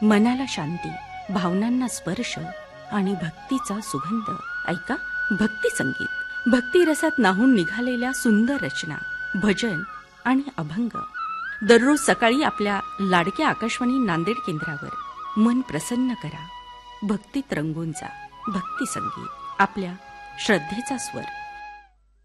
मनाला शांती, भावनांना स्पर्श आणि भक्तीचा सुगंध. ऐका भक्ती संगीत. भक्ती रसात नाहून निघालेल्या सुंदर रचना, भजन आणि अभंग. दररोज सकाळी आपल्या लाडक्या आकाशवाणी नांदेड केंद्रावर मन प्रसन्न करा. भक्तीत रंगून जा. भक्ती संगीत, आपल्या श्रद्धेचा स्वर.